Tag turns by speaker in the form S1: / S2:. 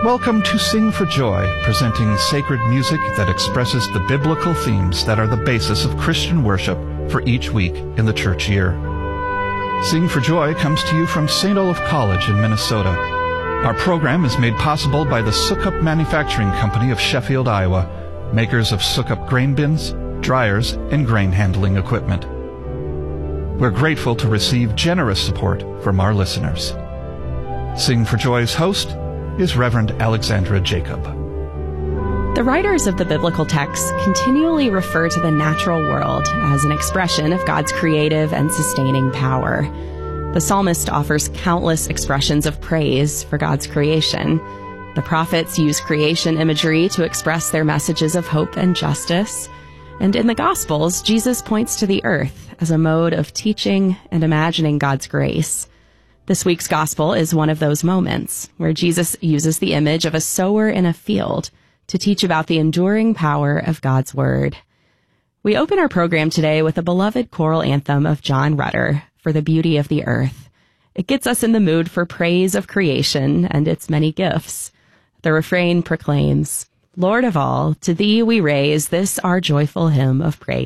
S1: Welcome to Sing for Joy, presenting sacred music that expresses the biblical themes that are the basis of Christian worship for each week in the church year. Sing for Joy comes to you from St. Olaf College in Minnesota. Our program is made possible by the Sukup Manufacturing Company of Sheffield, Iowa, makers of Sukup grain bins, dryers, and grain handling equipment. We're grateful to receive generous support from our listeners. Sing for Joy's host is Reverend Alexandra Jacob.
S2: The writers of the biblical texts continually refer to the natural world as an expression of God's creative and sustaining power. The psalmist offers countless expressions of praise for God's creation. The prophets use creation imagery to express their messages of hope and justice. And in the Gospels, Jesus points to the earth as a mode of teaching and imagining God's grace. This week's Gospel is one of those moments where Jesus uses the image of a sower in a field to teach about the enduring power of God's Word. We open our program today with a beloved choral anthem of John Rutter, For the Beauty of the Earth. It gets us in the mood for praise of creation and its many gifts. The refrain proclaims, Lord of all, to thee we raise this our joyful hymn of praise.